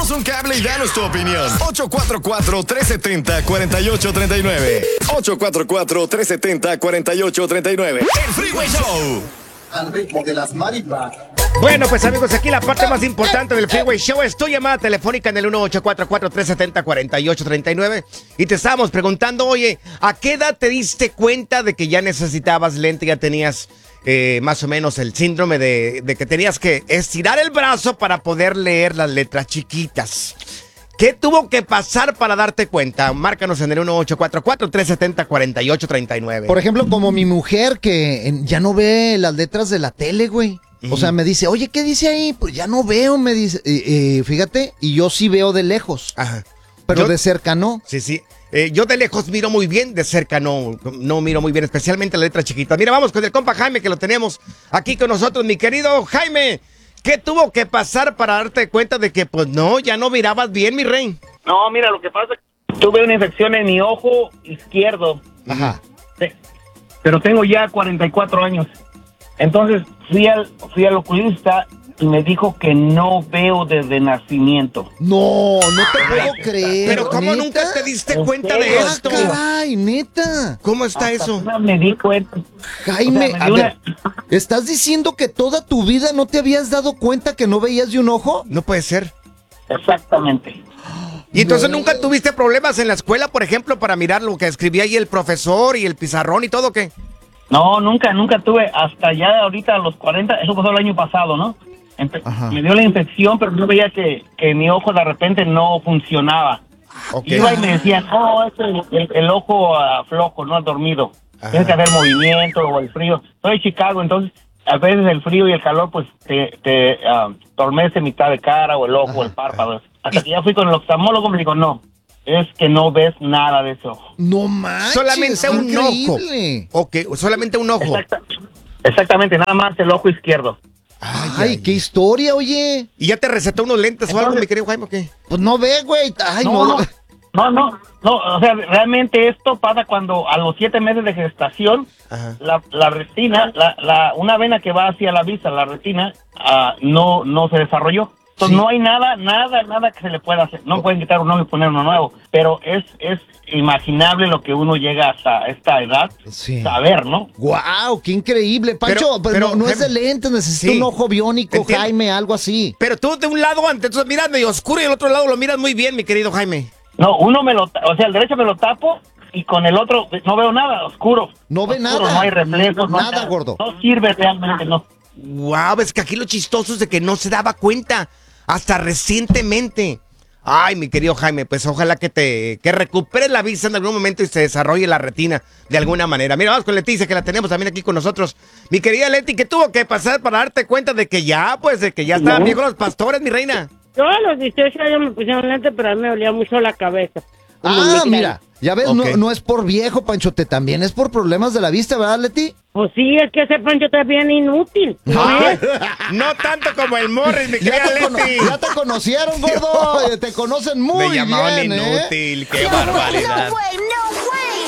Échanos un cable y danos tu opinión. 844-370-4839. 844-370-4839. El Freeway Show. Al ritmo de las marimbas. Bueno, pues amigos, aquí la parte más importante del Freeway Show es tu llamada telefónica en el 1844-370-4839. Y te estábamos preguntando, oye, ¿a qué edad te diste cuenta de que ya necesitabas lente, ya tenías más o menos el síndrome de que tenías que estirar el brazo para poder leer las letras chiquitas? ¿Qué tuvo que pasar para darte cuenta? Márcanos en el 1844-370-4839. Por ejemplo, como mi mujer que ya no ve las letras de la tele, güey. O sea, me dice, oye, ¿qué dice ahí? Pues ya no veo, me dice. Fíjate, y yo sí veo de lejos. Ajá. Pero de cerca no. Sí, sí. Yo de lejos miro muy bien, de cerca no miro muy bien, especialmente la letra chiquita. Mira, vamos con el compa Jaime, que lo tenemos aquí con nosotros. Mi querido Jaime, ¿qué tuvo que pasar para darte cuenta de que, pues no, ya no mirabas bien, mi rey? No, mira, lo que pasa es que tuve una infección en mi ojo izquierdo. Ajá. Sí. Pero tengo ya 44 años. Entonces fui al oculista y me dijo que no veo desde nacimiento. No te puedo creer. Pero ¿cómo ¿neta? nunca te diste cuenta de Ah, esto? caray, neta. ¿Cómo está eso? Me di cuenta. Jaime, O sea, me a dio ver, ¿estás diciendo que toda tu vida no te habías dado cuenta que no veías de un ojo? No puede ser. Exactamente. ¿Y entonces No. nunca tuviste problemas en la escuela, por ejemplo, para mirar lo que escribía ahí el profesor y el pizarrón y todo, qué? No, nunca tuve, hasta ya ahorita a los 40, eso pasó el año pasado, ¿no? Ajá. Me dio la infección, pero yo veía que mi ojo de repente no funcionaba. Ok. Iba y me decían, oh, es el ojo flojo, no dormido. Ajá. Tiene que haber movimiento o el frío. Soy de Chicago, entonces a veces el frío y el calor pues te tormece mitad de cara o el ojo o el párpado. Hasta que ya fui con el oftalmólogo, me dijo, no, es que no ves nada de ese ojo. No manches. Solamente un increíble. ojo. Ok, solamente un ojo. Exactamente, nada más el ojo izquierdo. Ay, qué historia, oye. ¿Y ya te recetó unos lentes o algo, mi querido Jaime, o qué? Pues no ve, güey. Ay, No, o sea, realmente esto pasa cuando a los 7 meses de gestación, Ajá. la retina, una vena que va hacia la vista, la retina, no se desarrolló. Entonces Sí. no hay nada que se le pueda hacer. No pueden quitar un ojo y poner uno nuevo, pero es imaginable lo que uno llega hasta esta edad Sí. saber, ¿no? Guau, qué increíble. Pancho, pero no es de lentes, necesita sí. un ojo biónico, Entiendo. Jaime, algo así. Pero tú de un lado antes, entonces miras medio oscuro y el otro lado lo miras muy bien, mi querido Jaime. No, el derecho me lo tapo y con el otro no veo nada, oscuro. No ve Oscuro, nada. No hay reflejos. no hay Nada, gordo. No sirve realmente, no. Wow, es que aquí lo chistoso es de que no se daba cuenta hasta recientemente. Ay, mi querido Jaime, pues ojalá que recuperes la vista en algún momento y se desarrolle la retina de alguna manera. Mira, vamos con Leticia, que la tenemos también aquí con nosotros. Mi querida Leti, ¿qué tuvo que pasar para darte cuenta de que ya estaban viejos los pastores, mi reina? Yo a los 18 años me pusieron lente, pero a mí me dolía mucho la cabeza. Ah, mira, ya ves, Ok. no es por viejo, Panchote, también es por problemas de la vista, ¿verdad, Leti? Pues sí, es que ese Pancho está bien inútil. Ay, no tanto como el Morris, mi querida Leti. Ya te conocieron, gordo. Te conocen muy Me llamaban bien, inútil, qué barbaridad. No, güey, no,